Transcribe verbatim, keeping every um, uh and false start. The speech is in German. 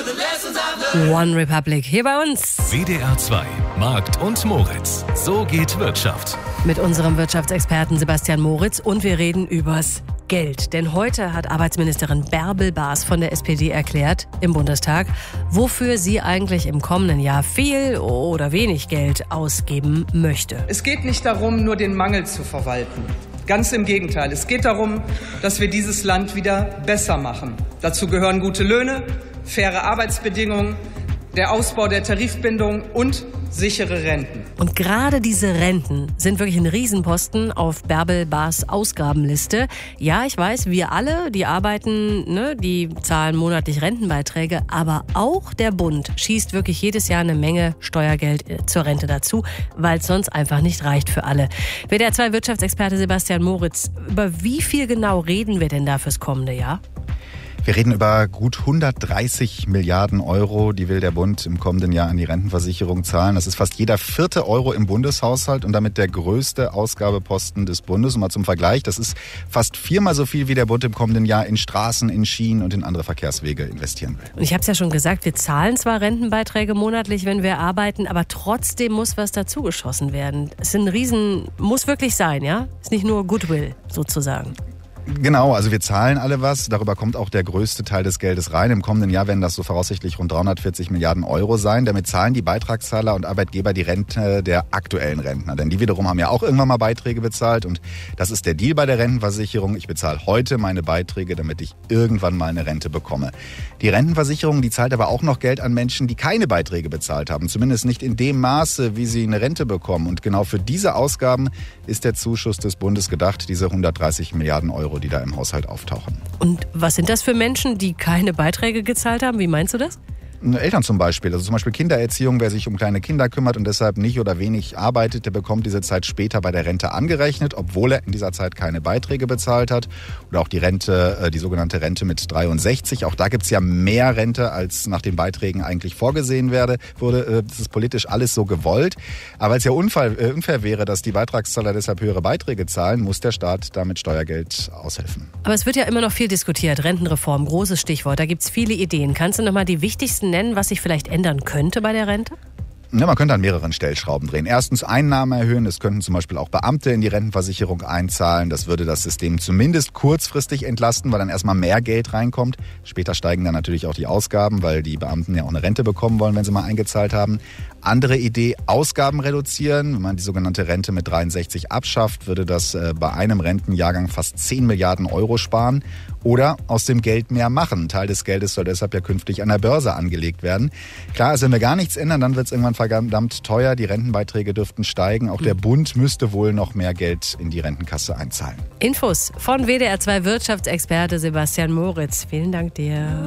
One Republic hier bei uns. W D R zwei, Markt und Moritz. So geht Wirtschaft. Mit unserem Wirtschaftsexperten Sebastian Moritz und wir reden übers Geld. Denn heute hat Arbeitsministerin Bärbel Baas von der S P D erklärt im Bundestag, wofür sie eigentlich im kommenden Jahr viel oder wenig Geld ausgeben möchte. Es geht nicht darum, nur den Mangel zu verwalten. Ganz im Gegenteil. Es geht darum, dass wir dieses Land wieder besser machen. Dazu gehören gute Löhne, faire Arbeitsbedingungen, der Ausbau der Tarifbindung und sichere Renten. Und gerade diese Renten sind wirklich ein Riesenposten auf Bärbel Baas Ausgabenliste. Ja, ich weiß, wir alle, die arbeiten, ne, die zahlen monatlich Rentenbeiträge, aber auch der Bund schießt wirklich jedes Jahr eine Menge Steuergeld zur Rente dazu, weil es sonst einfach nicht reicht für alle. W D R zwei Wirtschaftsexperte Sebastian Moritz, über wie viel genau reden wir denn da fürs kommende Jahr? Wir reden über gut hundertdreißig Milliarden Euro, die will der Bund im kommenden Jahr an die Rentenversicherung zahlen. Das ist fast jeder vierte Euro im Bundeshaushalt und damit der größte Ausgabeposten des Bundes. Und mal zum Vergleich, das ist fast viermal so viel, wie der Bund im kommenden Jahr in Straßen, in Schienen und in andere Verkehrswege investieren will. Und ich habe es ja schon gesagt, wir zahlen zwar Rentenbeiträge monatlich, wenn wir arbeiten, aber trotzdem muss was dazugeschossen werden. Es ist ein Riesen, muss wirklich sein, ja? Ist nicht nur Goodwill sozusagen. Genau, also wir zahlen alle was. Darüber kommt auch der größte Teil des Geldes rein. Im kommenden Jahr werden das so voraussichtlich rund dreihundertvierzig Milliarden Euro sein. Damit zahlen die Beitragszahler und Arbeitgeber die Rente der aktuellen Rentner. Denn die wiederum haben ja auch irgendwann mal Beiträge bezahlt. Und das ist der Deal bei der Rentenversicherung. Ich bezahle heute meine Beiträge, damit ich irgendwann mal eine Rente bekomme. Die Rentenversicherung, die zahlt aber auch noch Geld an Menschen, die keine Beiträge bezahlt haben. Zumindest nicht in dem Maße, wie sie eine Rente bekommen. Und genau für diese Ausgaben ist der Zuschuss des Bundes gedacht, diese hundertdreißig Milliarden Euro, die da im Haushalt auftauchen. Und was sind das für Menschen, die keine Beiträge gezahlt haben? Wie meinst du das? Eltern zum Beispiel, also zum Beispiel Kindererziehung, wer sich um kleine Kinder kümmert und deshalb nicht oder wenig arbeitet, der bekommt diese Zeit später bei der Rente angerechnet, obwohl er in dieser Zeit keine Beiträge bezahlt hat. Oder auch die Rente, die sogenannte Rente mit dreiundsechzig. Auch da gibt es ja mehr Rente, als nach den Beiträgen eigentlich vorgesehen werde, wurde. Das ist politisch alles so gewollt. Aber weil es ja unfair, unfair wäre, dass die Beitragszahler deshalb höhere Beiträge zahlen, muss der Staat damit Steuergeld aushelfen. Aber es wird ja immer noch viel diskutiert. Rentenreform, großes Stichwort. Da gibt es viele Ideen. Kannst du noch mal die wichtigsten nennen, was sich vielleicht ändern könnte bei der Rente? Ja, man könnte an mehreren Stellschrauben drehen. Erstens Einnahmen erhöhen. Es könnten zum Beispiel auch Beamte in die Rentenversicherung einzahlen. Das würde das System zumindest kurzfristig entlasten, weil dann erstmal mehr Geld reinkommt. Später steigen dann natürlich auch die Ausgaben, weil die Beamten ja auch eine Rente bekommen wollen, wenn sie mal eingezahlt haben. Andere Idee, Ausgaben reduzieren. Wenn man die sogenannte Rente mit dreiundsechzig abschafft, würde das bei einem Rentenjahrgang fast zehn Milliarden Euro sparen. Oder aus dem Geld mehr machen. Ein Teil des Geldes soll deshalb ja künftig an der Börse angelegt werden. Klar, also wenn wir gar nichts ändern, dann wird es irgendwann verdammt teuer. Die Rentenbeiträge dürften steigen. Auch der Bund müsste wohl noch mehr Geld in die Rentenkasse einzahlen. Infos von W D R zwei Wirtschaftsexperte Sebastian Moritz. Vielen Dank dir.